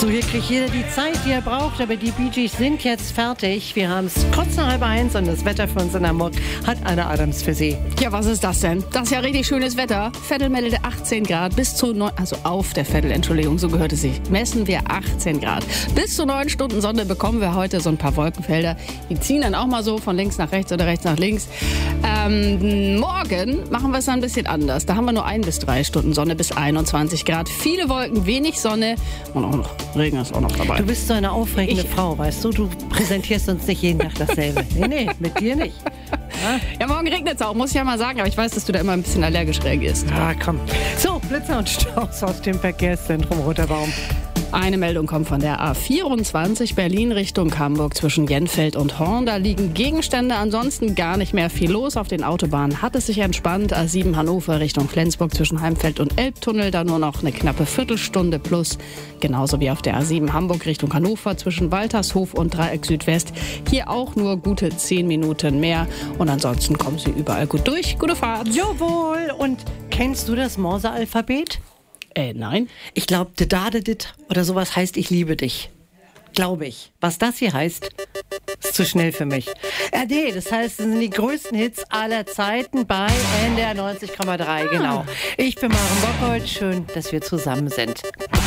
So, hier kriegt jeder die Zeit, die er braucht, aber die Bee Gees sind jetzt fertig. Wir haben es kurz nach 12:30 und das Wetter für uns in Hamburg hat Anna Adams für Sie. Ja, was ist das denn? Das ist ja richtig schönes Wetter. Veddel meldete 18 Grad bis zu 9, also auf der Veddel, Entschuldigung, so gehört es sich. Messen wir 18 Grad. Bis zu 9 Stunden Sonne bekommen wir heute so ein paar Wolkenfelder. Die ziehen dann auch mal so von links nach rechts oder rechts nach links. Morgen machen wir es dann ein bisschen anders. Da haben wir nur 1 bis 3 Stunden Sonne bis 21 Grad. Viele Wolken, wenig Sonne und auch noch Regen ist auch noch dabei. Du bist so eine aufregende Frau, weißt du? Du präsentierst uns nicht jeden Tag dasselbe. Nee, mit dir nicht. Ja, morgen regnet es auch, muss ich ja mal sagen. Aber ich weiß, dass du da immer ein bisschen allergisch reagierst. Ah, komm. So, Blitzer und Staus aus dem Verkehrszentrum Roter Baum. Eine Meldung kommt von der A24 Berlin Richtung Hamburg zwischen Jenfeld und Horn. Da liegen Gegenstände, ansonsten gar nicht mehr viel los. Auf den Autobahnen hat es sich entspannt. A7 Hannover Richtung Flensburg zwischen Heimfeld und Elbtunnel. Da nur noch eine knappe Viertelstunde plus. Genauso wie auf der A7 Hamburg Richtung Hannover zwischen Waltershof und Dreieck Südwest. Hier auch nur gute 10 Minuten mehr. Und ansonsten kommen Sie überall gut durch. Gute Fahrt. Jawohl. Und kennst du das Morse-Alphabet? Nein. Ich glaube, dit oder sowas heißt ich liebe dich. Glaube ich. Was das hier heißt, ist zu schnell für mich. Nee, das heißt, das sind die größten Hits aller Zeiten bei NDR 90,3. Genau. Ich bin Maren Bockholz. Schön, dass wir zusammen sind.